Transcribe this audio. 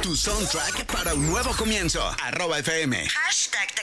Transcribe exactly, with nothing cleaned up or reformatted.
Tu soundtrack para un nuevo comienzo. Arroba F M. Hashtag